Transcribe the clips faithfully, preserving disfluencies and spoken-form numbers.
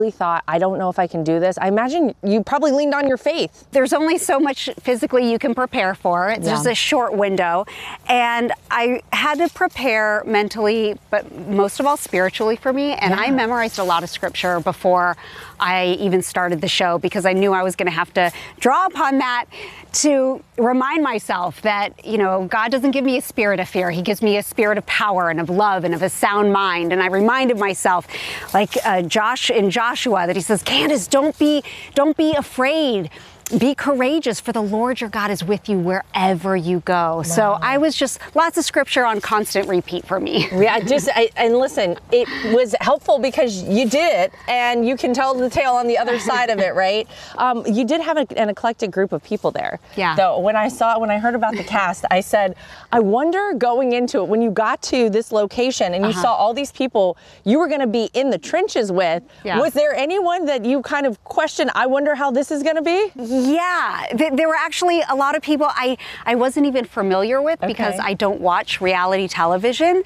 thought, I don't know if I can do this, I imagine you probably leaned on your faith. There's only so much physically you can prepare for. It's Yeah. just a short window. And I had to prepare mentally, but most of all spiritually for me. And Yeah. I memorized a lot of scripture before I even started the show, because I knew I was going to have to draw upon that to remind myself that, you know, God doesn't give me a spirit of fear. He gives me a spirit of power and of love and of a sound mind. And I reminded myself, like uh, Josh in Joshua, that he says, Candace, don't be, don't be afraid. Be courageous, for the Lord your God is with you wherever you go. Wow. So I was just, lots of scripture on constant repeat for me. Yeah, just, I, and listen, it was helpful because you did it, and you can tell the tale on the other side of it, right? Um, you did have a, an eclectic group of people there. Yeah. Though, when I saw, when I heard about the cast, I said, I wonder going into it, when you got to this location and you Uh-huh. saw all these people you were going to be in the trenches with, Yeah. was there anyone that you kind of questioned, I wonder how this is going to be? Yeah, th- there were actually a lot of people I, I wasn't even familiar with, because Okay. I don't watch reality television.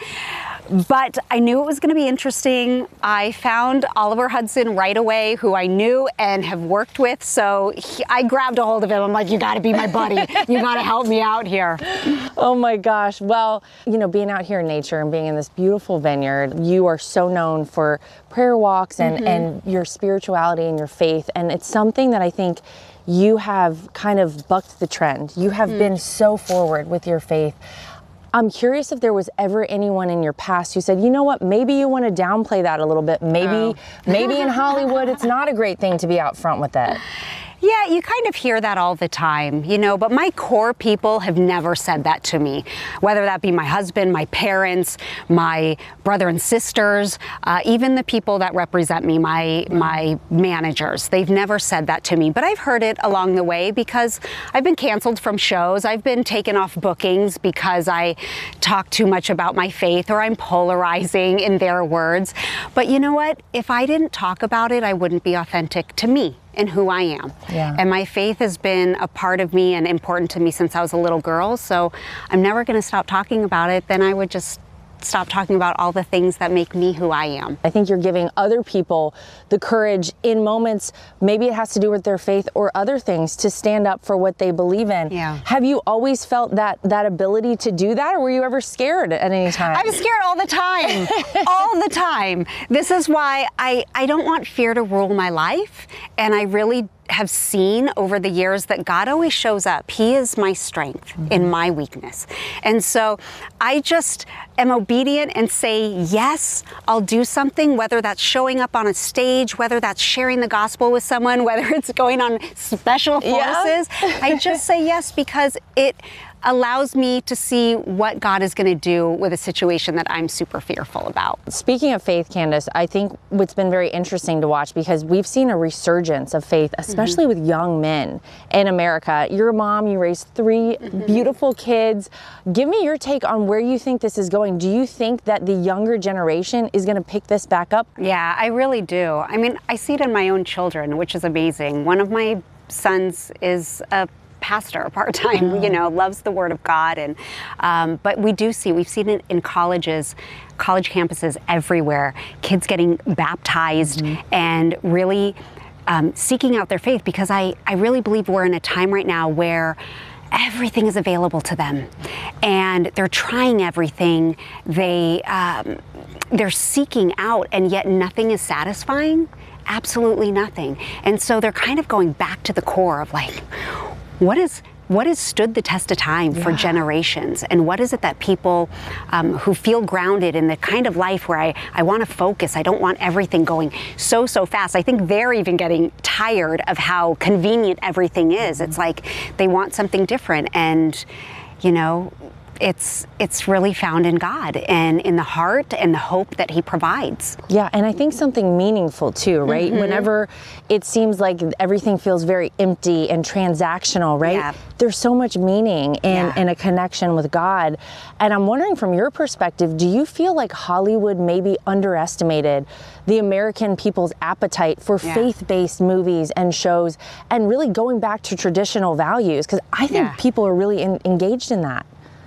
But I knew it was going to be interesting. I found Oliver Hudson right away, who I knew and have worked with. So he, I grabbed a hold of him. I'm like, you got to be my buddy. You got to help me out here. Oh my gosh. Well, you know, being out here in nature and being in this beautiful vineyard, you are so known for prayer walks and, Mm-hmm. and your spirituality and your faith. And it's something that I think you have kind of bucked the trend. You have Mm. been so forward with your faith. I'm curious if there was ever anyone in your past who said, you know what, maybe you want to downplay that a little bit. Maybe, Oh. maybe in Hollywood, it's not a great thing to be out front with that. Yeah, you kind of hear that all the time, you know, but my core people have never said that to me, whether that be my husband, my parents, my brother and sisters, uh, even the people that represent me, my, my managers. They've never said that to me, but I've heard it along the way, because I've been canceled from shows. I've been taken off bookings because I talk too much about my faith, or I'm polarizing, in their words. But you know what? If I didn't talk about it, I wouldn't be authentic to me and who I am. Yeah. And my faith has been a part of me and important to me since I was a little girl. So I'm never going to stop talking about it. Then I would just stop talking about all the things that make me who I am. I think you're giving other people the courage in moments, maybe it has to do with their faith or other things, to stand up for what they believe in. Yeah. Have you always felt that that ability to do that, or were you ever scared at any time? I'm scared all the time, all the time. This is why I, I don't want fear to rule my life. And I really have seen over the years that God always shows up. He is my strength mm-hmm. in my weakness. And so I just am obedient and say, yes, I'll do something, whether that's showing up on a stage, whether that's sharing the gospel with someone, whether it's going on special forces. Yeah. I just say yes, because it allows me to see what God is going to do with a situation that I'm super fearful about. Speaking of faith, Candace, I think what's been very interesting to watch, because we've seen a resurgence of faith, especially mm-hmm. with young men in America. You're a mom, you raised three mm-hmm. beautiful kids. Give me your take on where you think this is going. Do you think that the younger generation is going to pick this back up? Yeah, I really do. I mean, I see it in my own children, which is amazing. One of my sons is a pastor part-time, mm. you know, loves the Word of God. And um, but we do see, we've seen it in colleges, college campuses everywhere, kids getting baptized mm-hmm. and really um, seeking out their faith, because I, I really believe we're in a time right now where everything is available to them, and they're trying everything. They, um, they're seeking out, and yet nothing is satisfying, absolutely nothing. And so they're kind of going back to the core of like, What is what has stood the test of time yeah. for generations, and what is it that people um, who feel grounded in the kind of life where I, I want to focus, I don't want everything going so, so fast. I think they're even getting tired of how convenient everything is. Mm-hmm. It's like they want something different, and you know, it's it's really found in God and in the heart and the hope that He provides. Yeah, and I think something meaningful too, right? Mm-hmm. Whenever it seems like everything feels very empty and transactional, right? Yeah. There's so much meaning in, yeah. in a connection with God. And I'm wondering, from your perspective, do you feel like Hollywood maybe underestimated the American people's appetite for yeah. faith-based movies and shows, and really going back to traditional values? Because I think yeah. people are really in, engaged in that.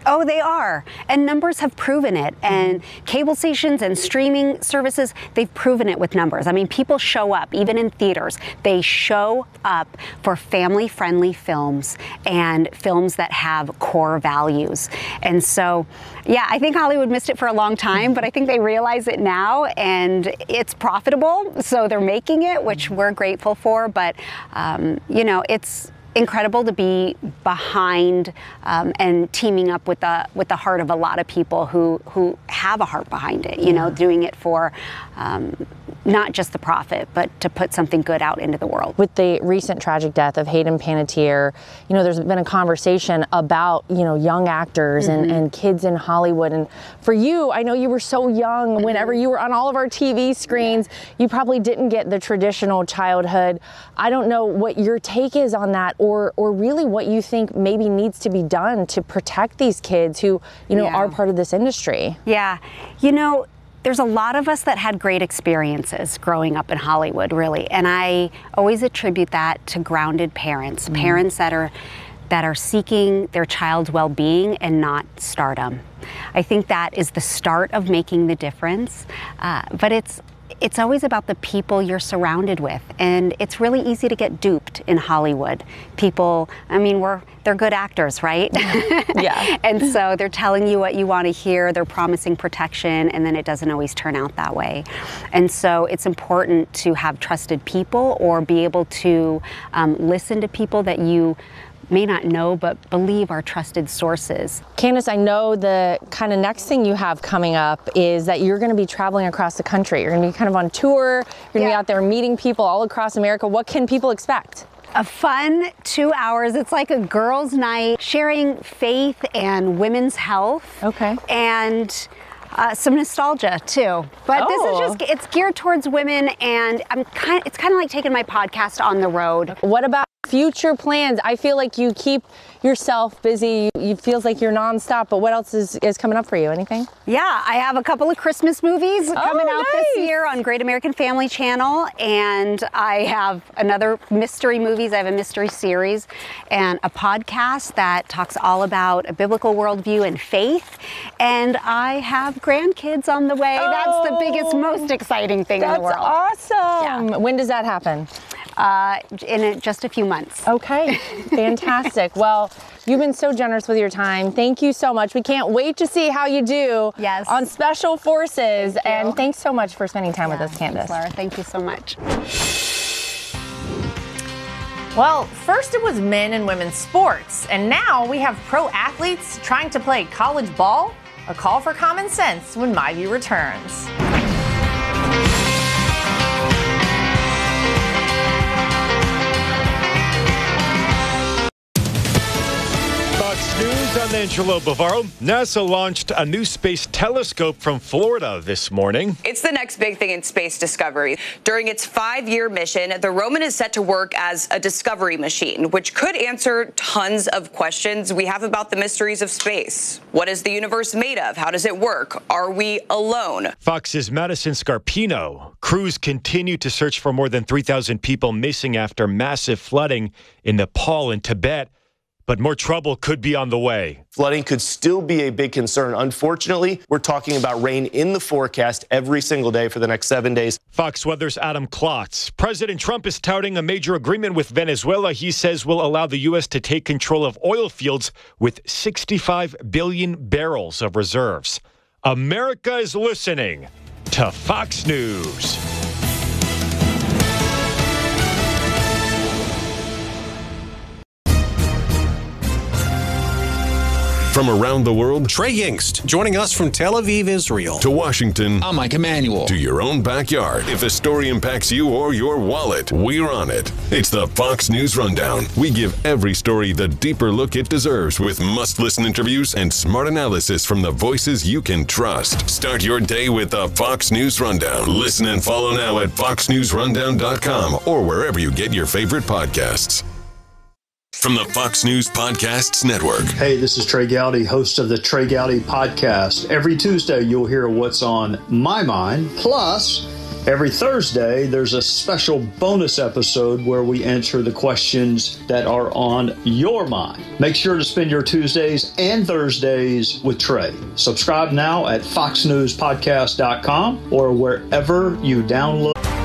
Oh, they are. And numbers have proven it. And cable stations and streaming services, they've proven it with numbers. I mean, people show up, even in theaters. They show up for family-friendly films and films that have core values. And so, yeah, I think Hollywood missed it for a long time, but I think they realize it now, and it's profitable, so they're making it, which we're grateful for. But, um, you know, it's incredible to be behind um, and teaming up with the with the heart of a lot of people who who have a heart behind it, you know, doing it for um, not just the profit, but to put something good out into the world. With the recent tragic death of Hayden Panettiere, you know, there's been a conversation about, you know, young actors mm-hmm. and, and kids in Hollywood. And for you, I know you were so young mm-hmm. whenever you were on all of our T V screens, yeah. you probably didn't get the traditional childhood. I don't know what your take is on that, or or really what you think maybe needs to be done to protect these kids who, you know, yeah. are part of this industry. Yeah. You know, there's a lot of us that had great experiences growing up in Hollywood, really. And I always attribute that to grounded parents, mm-hmm. parents that are that are seeking their child's well-being and not stardom. I think that is the start of making the difference. Uh, but it's It's always about the people you're surrounded with, and it's really easy to get duped in Hollywood. People, I mean, we're they're good actors, right? Yeah. And so they're telling you what you want to hear, they're promising protection, and then it doesn't always turn out that way. And so it's important to have trusted people, or be able to um, listen to people that you may not know but believe are trusted sources. Candace, I know the kind of next thing you have coming up is that you're going to be traveling across the country. You're going to be kind of on tour. You're going to yeah. be out there meeting people all across America. What can people expect? A fun two hours. It's like a girls' night, sharing faith and women's health. Okay. And Uh, some nostalgia too, but oh. this is just, it's geared towards women, and I'm kind of, it's kind of like taking my podcast on the road. What about future plans? I feel like you keep yourself busy. It feels like you're nonstop, but what else is, is coming up for you? Anything? Yeah, I have a couple of Christmas movies coming oh, out nice. this year on Great American Family Channel, and I have another mystery movies. I have a mystery series and a podcast that talks all about a biblical worldview and faith, and I have grandkids on the way. Oh, that's the biggest, most exciting thing in the world. That's awesome. Yeah. When does that happen? Uh, in a, just a few months. Okay, fantastic. Well, you've been so generous with your time. Thank you so much. We can't wait to see how you do yes. on Special Forces. Thank and thanks so much for spending time yeah, with us, Candace. Thanks, Laura. Thank you so much. Well, first it was men and women's sports, and now we have pro athletes trying to play college ball. A call for common sense when MyView returns. News, I'm Angelo Bavaro. NASA launched a new space telescope from Florida this morning. It's the next big thing in space discovery. During its five-year mission, the Roman is set to work as a discovery machine, which could answer tons of questions we have about the mysteries of space. What is the universe made of? How does it work? Are we alone? Fox's Madison Scarpino. Crews continue to search for more than three thousand people missing after massive flooding in Nepal and Tibet. But more trouble could be on the way. Flooding could still be a big concern. Unfortunately, we're talking about rain in the forecast every single day for the next seven days. Fox Weather's Adam Klotz. President Trump is touting a major agreement with Venezuela he says will allow the U S to take control of oil fields with sixty-five billion barrels of reserves. America is listening to Fox News. From around the world, Trey Yingst, joining us from Tel Aviv, Israel. To Washington. I'm Mike Emanuel. To your own backyard. If a story impacts you or your wallet, we're on it. It's the Fox News Rundown. We give every story the deeper look it deserves with must-listen interviews and smart analysis from the voices you can trust. Start your day with the Fox News Rundown. Listen and follow now at fox news rundown dot com or wherever you get your favorite podcasts. From the Fox News Podcasts Network. Hey, this is Trey Gowdy, host of the Trey Gowdy Podcast. Every Tuesday, you'll hear what's on my mind. Plus, Every Thursday, there's a special bonus episode where we answer the questions that are on your mind. Make sure to spend your Tuesdays and Thursdays with Trey. Subscribe now at fox news podcast dot com or wherever you download.